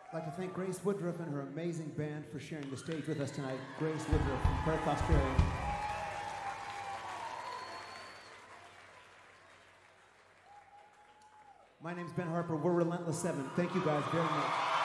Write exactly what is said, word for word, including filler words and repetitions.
I'd like to thank Grace Woodruff and her amazing band for sharing the stage with us tonight. Grace Woodruff from Perth, Australia. My name's Ben Harper. We're Relentless Seven. Thank you guys very much.